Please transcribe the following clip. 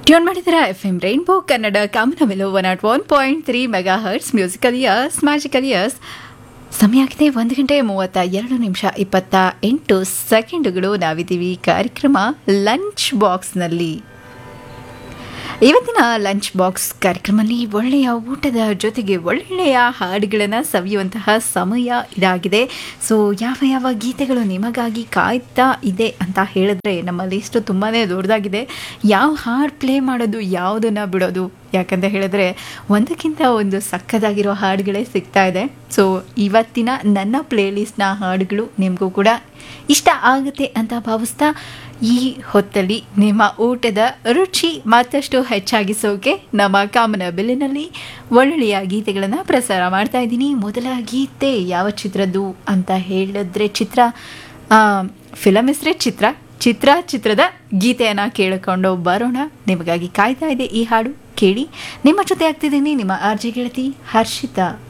Tune ಮಾಡಿದ್ರ FM rainbow Kannada ಕಾಮನವೆಲು 101.3 mega hertz musical years magical years. ಸಮಯ ಆಗಿದೆ 1:32 ನಾವಿದ್ದೀವಿ ಕಾರ್ಯಕ್ರಮ ಲಂಚ್ ಬಾಕ್ಸ್ನಲ್ಲಿ. ಇವತ್ತಿನ ಲಂಚ್ ಬಾಕ್ಸ್ ಕಾರ್ಯಕ್ರಮದಲ್ಲಿ ಒಳ್ಳೆಯ ಊಟದ ಜೊತೆಗೆ ಒಳ್ಳೆಯ ಹಾಡುಗಳನ್ನು ಸವಿಯುವಂತಹ ಸಮಯ ಇದಾಗಿದೆ. ಸೊ ಯಾವ ಯಾವ ಗೀತೆಗಳು ನಿಮಗಾಗಿ ಕಾಯ್ತಾ ಇದೆ ಅಂತ ಹೇಳಿದ್ರೆ ನಮ್ಮ ಲಿಸ್ಟು ತುಂಬಾ ದೊಡ್ಡದಾಗಿದೆ. ಯಾವ ಹಾಡು ಪ್ಲೇ ಮಾಡೋದು, ಯಾವುದನ್ನು ಬಿಡೋದು, ಯಾಕಂತ ಹೇಳಿದ್ರೆ ಒಂದಕ್ಕಿಂತ ಒಂದು ಸಕ್ಕದಾಗಿರೋ ಹಾಡುಗಳೇ ಸಿಗ್ತಾ ಇದೆ. ಸೊ ಇವತ್ತಿನ ನನ್ನ ಪ್ಲೇಲಿಸ್ಟ್ನ ಹಾಡುಗಳು ನಿಮಗೂ ಕೂಡ ಇಷ್ಟ ಆಗುತ್ತೆ ಅಂತ ಭಾವಿಸ್ತಾ ಈ ಹೊತ್ತಲ್ಲಿ ನಿಮ್ಮ ಊಟದ ರುಚಿ ಮತ್ತಷ್ಟು ಹೆಚ್ಚಾಗಿಸೋಕೆ ನಮ್ಮ ಕಾಮನ ಬಿಲ್ಲಿನಲ್ಲಿ ಒಳ್ಳೆಯ ಗೀತೆಗಳನ್ನು ಪ್ರಸಾರ ಮಾಡ್ತಾ ಇದ್ದೀನಿ. ಮೊದಲ ಗೀತೆ ಯಾವ ಚಿತ್ರದ್ದು ಅಂತ ಹೇಳಿದ್ರೆ ಫಿಲಮ್ ಹೆಸರೇ ಚಿತ್ರದ ಗೀತೆಯನ್ನು ಕೇಳಿಕೊಂಡು ಬರೋಣ. ನಿಮಗಾಗಿ ಕಾಯ್ತಾ ಇದೆ ಈ ಹಾಡು, ಕೇಳಿ. ನಿಮ್ಮ ಜೊತೆ ಆಗ್ತಿದ್ದೀನಿ ನಿಮ್ಮ ಆರ್ಜೆ ಗೆಳತಿ ಹರ್ಷಿತಾ.